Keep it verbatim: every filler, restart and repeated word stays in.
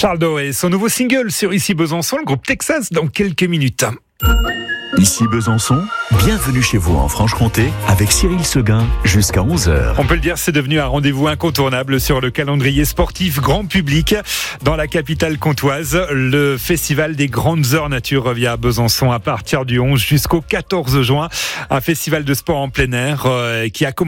Charles Doré et son nouveau single sur Ici Besançon, le groupe Texas, dans quelques minutes. Ici Besançon, bienvenue chez vous en Franche-Comté avec Cyril Seguin jusqu'à onze heures. On peut le dire, c'est devenu un rendez-vous incontournable sur le calendrier sportif grand public. Dans la capitale comtoise, le festival des Grandes Heures Nature revient à Besançon à partir du onze jusqu'au quatorze juin. Un festival de sport en plein air euh, qui a commencé